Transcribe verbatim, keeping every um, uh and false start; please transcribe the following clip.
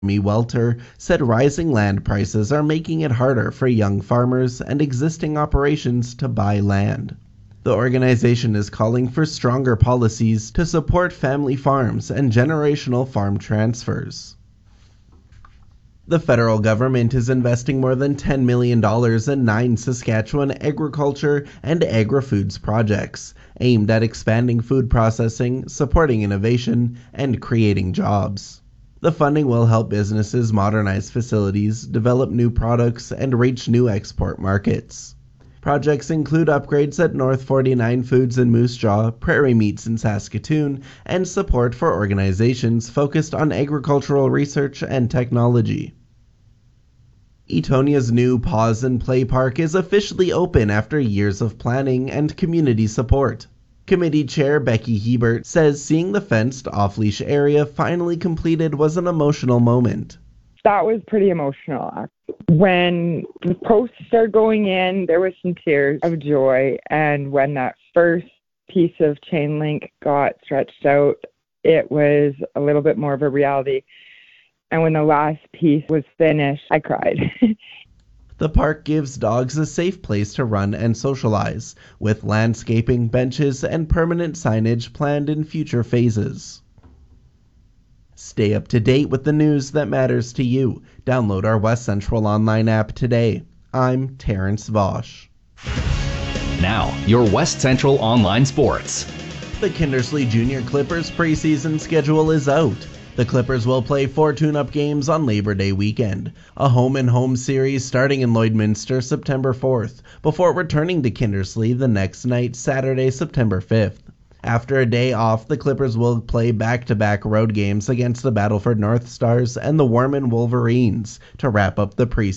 Welter said rising land prices are making it harder for young farmers and existing operations to buy land. The organization is calling for stronger policies to support family farms and generational farm transfers. The federal government is investing more than ten million dollars in nine Saskatchewan agriculture and agri-foods projects, aimed at expanding food processing, supporting innovation, and creating jobs. The funding will help businesses modernize facilities, develop new products, and reach new export markets. Projects include upgrades at North forty-nine Foods in Moose Jaw, Prairie Meats in Saskatoon, and support for organizations focused on agricultural research and technology. Etonia's new Pause and Play Park is officially open after years of planning and community support. Committee Chair Becky Hebert says seeing the fenced off-leash area finally completed was an emotional moment. That was pretty emotional. When the posts started going in, there was some tears of joy. And when that first piece of chain link got stretched out, it was a little bit more of a reality. And when the last piece was finished, I cried. The park gives dogs a safe place to run and socialize, with landscaping, benches, and permanent signage planned in future phases. Stay up to date with the news that matters to you. Download our West Central Online app today. I'm Terrence Vosch. Now, your West Central Online Sports. The Kindersley Junior Clippers preseason schedule is out. The Clippers will play four tune-up games on Labor Day weekend, a home-and-home series starting in Lloydminster September fourth, before returning to Kindersley the next night, Saturday, September fifth. After a day off, the Clippers will play back-to-back road games against the Battleford North Stars and the Warman Wolverines to wrap up the preseason.